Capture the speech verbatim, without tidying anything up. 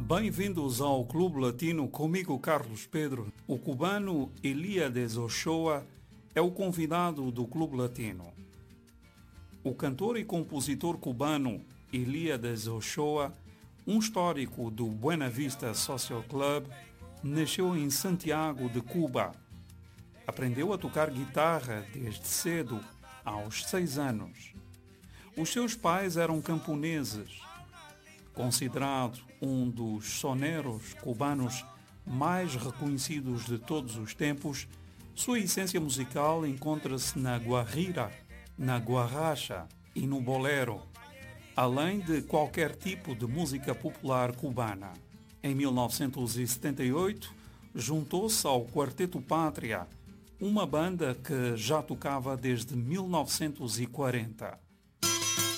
Bem-vindos ao Clube Latino, comigo Carlos Pedro. O cubano Elíades Ochoa é o convidado do Clube Latino. O cantor e compositor cubano Elíades Ochoa, um histórico do Buena Vista Social Club, nasceu em Santiago de Cuba. Aprendeu a tocar guitarra desde cedo, aos seis anos. Os seus pais eram camponeses. Considerado um dos soneros cubanos mais reconhecidos de todos os tempos, sua essência musical encontra-se na guajira, na guarracha e no bolero, além de qualquer tipo de música popular cubana. Em mil novecentos e setenta e oito, juntou-se ao Quarteto Pátria, uma banda que já tocava desde mil novecentos e quarenta.